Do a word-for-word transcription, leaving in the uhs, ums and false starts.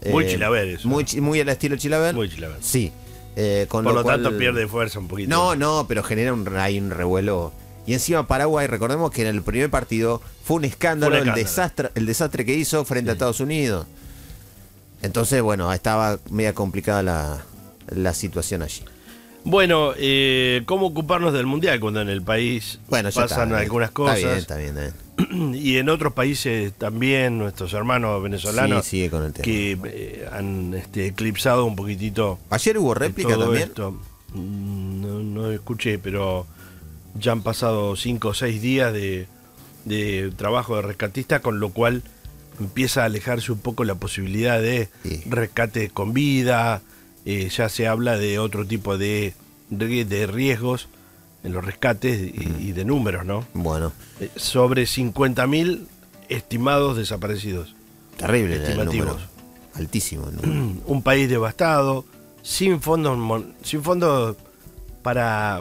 Muy eh, Chilaver eso. Muy, muy al estilo Chilaver. Muy Chilaver. Sí. Eh, con Por lo, lo cual, tanto pierde fuerza un poquito. No, no, pero genera un, hay un revuelo. Y encima Paraguay, recordemos que en el primer partido fue un escándalo, Fue un escándalo. El, desastre, el desastre que hizo frente Sí. a Estados Unidos. Entonces, bueno, estaba media complicada la, la situación allí. Bueno, eh, ¿cómo ocuparnos del Mundial cuando en el país Bueno, ya pasan está, algunas cosas? Está bien, está bien, está bien. Y en otros países también, nuestros hermanos venezolanos Sí, sigue con el tema. que eh, han este, eclipsado un poquitito Ayer hubo réplica todo también. esto. Mm, No, no escuché, pero ya han pasado cinco o seis días de, de trabajo de rescatista, con lo cual empieza a alejarse un poco la posibilidad de Sí. rescate con vida. Eh, ya se habla de otro tipo de, de, de riesgos en los rescates y, y de números, ¿no? Bueno, Eh, sobre cincuenta mil estimados desaparecidos. terrible el Estimativos. número. Altísimo el número. Un país devastado, sin fondos, mon- sin fondos para